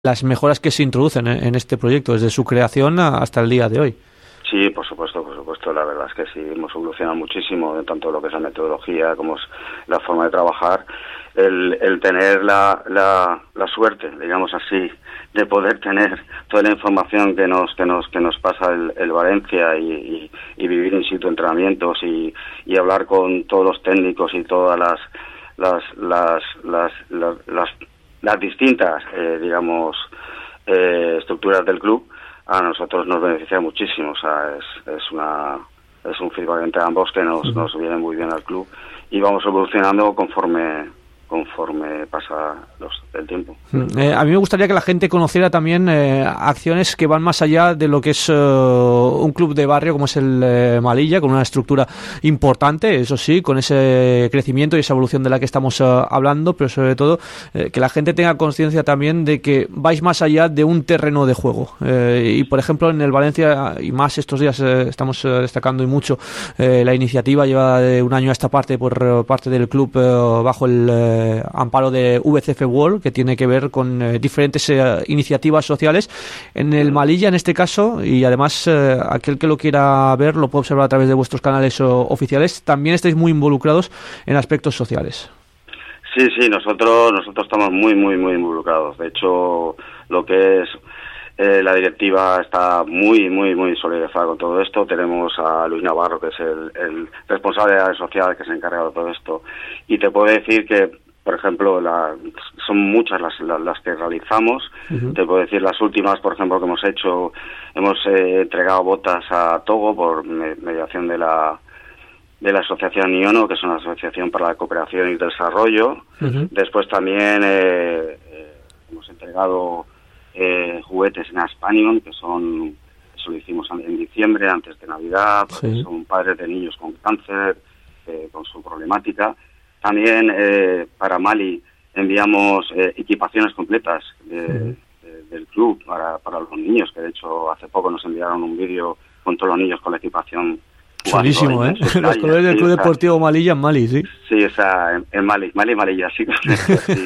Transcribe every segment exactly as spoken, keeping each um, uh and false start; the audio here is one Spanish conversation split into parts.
las mejoras que se introducen en, en este proyecto desde su creación hasta el día de hoy. Sí, por supuesto, por supuesto, la verdad es que sí, hemos evolucionado muchísimo, de tanto lo que es la metodología como es la forma de trabajar, el, el tener la, la, la suerte, digamos así, de poder tener toda la información que nos que nos que nos pasa el, el Valencia y, y, y vivir in situ entrenamientos y, y hablar con todos los técnicos y todas las las las las las, las, las distintas eh, digamos eh, estructuras del club, a nosotros nos beneficia muchísimo. O sea, es, es una es un feedback entre ambos que nos, nos viene muy bien al club y vamos evolucionando conforme conforme pasa los, el tiempo. Eh, a mí me gustaría que la gente conociera también eh, acciones que van más allá de lo que es uh, un club de barrio como es el eh, Malilla, con una estructura importante, eso sí, con ese crecimiento y esa evolución de la que estamos uh, hablando, pero sobre todo eh, que la gente tenga conciencia también de que vais más allá de un terreno de juego. Eh, y por ejemplo en el Valencia, y más estos días eh, estamos eh, destacando y mucho eh, la iniciativa llevada de un año a esta parte por uh, parte del club uh, bajo el eh, amparo de V C F World, que tiene que ver con eh, diferentes eh, iniciativas sociales en el Malilla en este caso, y además eh, aquel que lo quiera ver lo puede observar a través de vuestros canales o, oficiales. También estáis muy involucrados en aspectos sociales. Sí, sí, nosotros nosotros estamos muy, muy, muy involucrados. De hecho, lo que es eh, la directiva está muy, muy, muy solidarizada con todo esto. Tenemos a Luis Navarro, que es el, el responsable de la social, que se encarga de todo esto. Y te puedo decir que, por ejemplo, la, son muchas las, las, las que realizamos. Uh-huh. Te puedo decir las últimas, por ejemplo, que hemos hecho. Hemos eh, entregado botas a Togo por me, mediación de la de la asociación IONO, que es una asociación para la cooperación y el desarrollo. Uh-huh. Después también eh, eh, hemos entregado eh, juguetes en Aspanion, que son, eso lo hicimos en diciembre, antes de Navidad, sí. Son padres de niños con cáncer, eh, con su problemática. También eh, para Mali enviamos eh, equipaciones completas de, uh-huh. de, del club para, para los niños, que de hecho hace poco nos enviaron un vídeo con todos los niños con la equipación. Chulísimo, ¿eh? Los colores del sí, Club o sea, Deportivo Malilla en Mali, sí. Sí, o sea, en, en Mali, Mali, Malilla, sí. sí.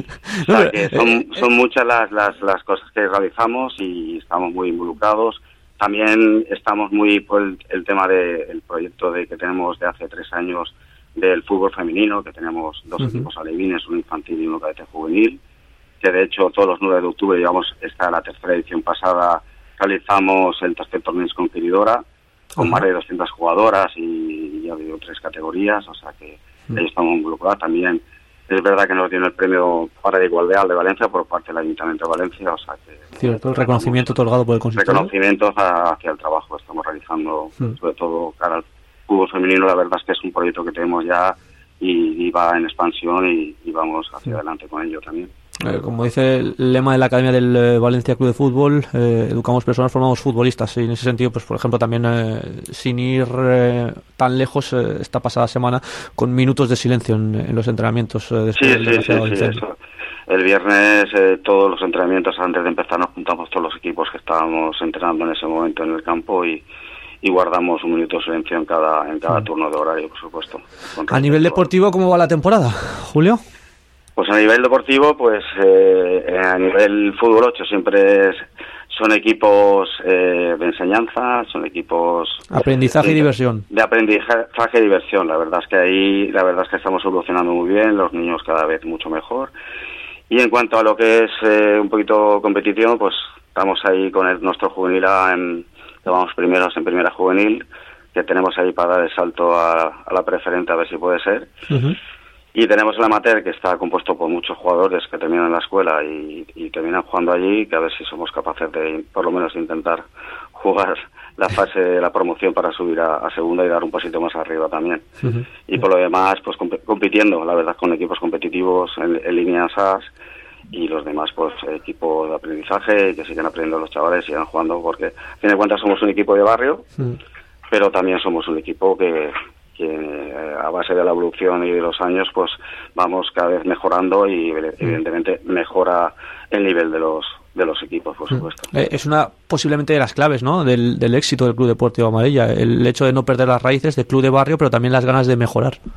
O sea, que son, son muchas las, las, las cosas que realizamos y estamos muy involucrados. También estamos muy por el, el tema del de, proyecto de que tenemos de hace tres años del fútbol femenino, que tenemos dos uh-huh. equipos alevines, uno infantil y uno cadete juvenil, que de hecho todos los nueve de octubre, digamos, esta la tercera edición pasada, realizamos el tercer torneo con Quiridora, con uh-huh. más de doscientas jugadoras y ya ha habido tres categorías, o sea que uh-huh. ahí estamos involucrados. También es verdad que nos dieron el premio para la igualdad de Valencia por parte del Ayuntamiento de Valencia, o sea que... Cierto, el reconocimiento otorgado por el consistorio. Reconocimientos hacia el trabajo que estamos realizando, uh-huh. sobre todo cara al fútbol femenino. La verdad es que es un proyecto que tenemos ya y, y va en expansión y, y vamos hacia uh-huh. adelante con ello también. Eh, como dice el lema de la Academia del eh, Valencia Club de Fútbol, eh, educamos personas, formamos futbolistas, y en ese sentido, pues por ejemplo también eh, sin ir eh, tan lejos, eh, esta pasada semana con minutos de silencio en, en los entrenamientos eh, después sí, del sí, sí, sí, eso. El viernes eh, todos los entrenamientos antes de empezar nos juntamos todos los equipos que estábamos entrenando en ese momento en el campo y y guardamos un minuto de silencio en cada en cada sí. turno de horario, por supuesto. A nivel deportivo, ¿cómo va la temporada, Julio? Pues a nivel deportivo, pues eh, a nivel fútbol ocho siempre es, son equipos eh, de enseñanza, son equipos... Aprendizaje de, y diversión. De aprendizaje y diversión, la verdad es que ahí, la verdad es que estamos evolucionando muy bien, los niños cada vez mucho mejor. Y en cuanto a lo que es eh, un poquito competitivo, pues estamos ahí con el, nuestro juvenil en, vamos primeros en primera juvenil, que tenemos ahí para dar el salto a, a la preferente, a ver si puede ser. Uh-huh. Y tenemos el amateur, que está compuesto por muchos jugadores que terminan la escuela y, y terminan jugando allí, que a ver si somos capaces de, por lo menos, intentar jugar la fase de la promoción para subir a, a segunda y dar un pasito más arriba también. Uh-huh. Y por lo demás, pues comp- compitiendo, la verdad, con equipos competitivos en, en línea S A S y los demás, pues equipos de aprendizaje, que sigan aprendiendo los chavales, sigan jugando, porque, a fin de cuentas, somos un equipo de barrio, uh-huh. pero también somos un equipo que... que a base de la evolución y de los años pues vamos cada vez mejorando y evidentemente mejora el nivel de los de los equipos, por supuesto. Es una posiblemente de las claves, ¿no?, del, del éxito del Club Deportivo Malilla, el hecho de no perder las raíces del club de barrio, pero también las ganas de mejorar.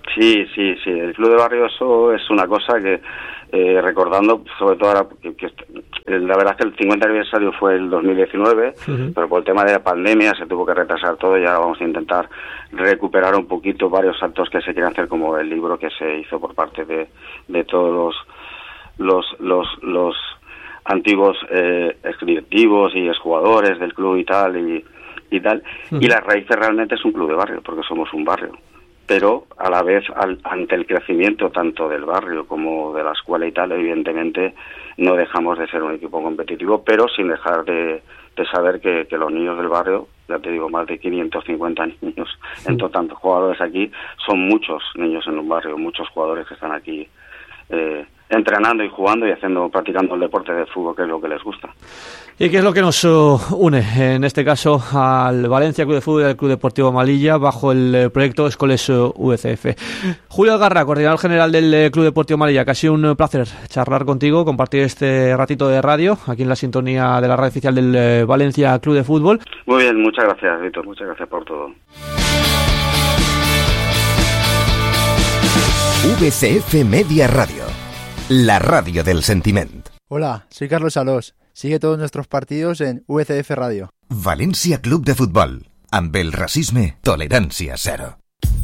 Sí, sí, sí. El club de barrio, eso es una cosa que, eh, recordando, sobre todo ahora, que, que la verdad es que el cincuenta aniversario fue el dos mil diecinueve, uh-huh. pero por el tema de la pandemia se tuvo que retrasar todo y ahora vamos a intentar recuperar un poquito varios actos que se quieren hacer, como el libro que se hizo por parte de, de todos los los los, los antiguos eh, directivos y exjugadores del club y tal, y, y tal. Uh-huh. Y las raíces realmente es un club de barrio, porque somos un barrio. Pero a la vez, al, ante el crecimiento tanto del barrio como de la escuela y tal, evidentemente no dejamos de ser un equipo competitivo, pero sin dejar de, de saber que, que los niños del barrio, ya te digo, más de quinientos cincuenta niños, sí. En total, jugadores aquí, son muchos niños en un barrio, muchos jugadores que están aquí eh, entrenando y jugando y haciendo, practicando el deporte de fútbol, que es lo que les gusta. ¿Y qué es lo que nos uh, une, en este caso, al Valencia Club de Fútbol y al Club Deportivo Malilla, bajo el eh, proyecto Escoles uh, U C F? Julio Algarra, coordinador general del eh, Club Deportivo Malilla, que ha sido un uh, placer charlar contigo, compartir este ratito de radio, aquí en la sintonía de la radio oficial del eh, Valencia Club de Fútbol. Muy bien, muchas gracias, Víctor, muchas gracias por todo. V C F Media Radio, la radio del sentiment. Hola, soy Carlos Alós. Sigue todos nuestros partidos en V C F Radio. Valencia Club de Futbol. Amb el racisme, tolerancia cero.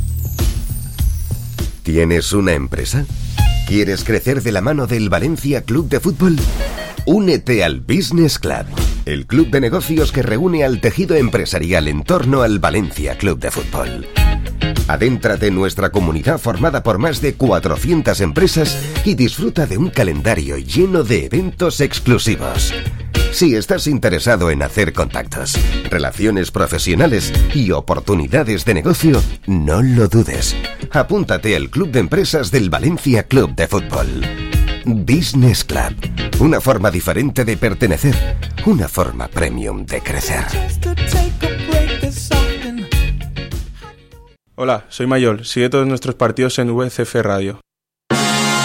¿Tienes una empresa? ¿Quieres crecer de la mano del Valencia Club de Fútbol? Únete al Business Club, el club de negocios que reúne al tejido empresarial en torno al Valencia Club de Fútbol. Adéntrate en nuestra comunidad formada por más de cuatrocientas empresas y disfruta de un calendario lleno de eventos exclusivos. Si estás interesado en hacer contactos, relaciones profesionales y oportunidades de negocio, no lo dudes. Apúntate al Club de Empresas del Valencia Club de Fútbol. Business Club. Una forma diferente de pertenecer. Una forma premium de crecer. Hola, soy Mayol. Sigue todos nuestros partidos en V C F Radio.